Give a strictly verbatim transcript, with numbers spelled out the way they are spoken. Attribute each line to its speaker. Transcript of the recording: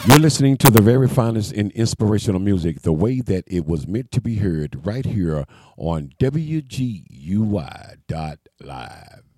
Speaker 1: You're listening to the very finest in inspirational music, the way that it was meant to be heard, right here on W G U Y dot live.